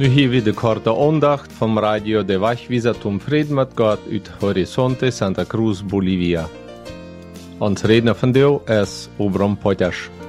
Nu hier weer de korte aandacht van Radio de Wegwijzer Tom Fried Gott uit Horizonte Santa Cruz, Bolivia. Ons redner van deel is Obram Potters.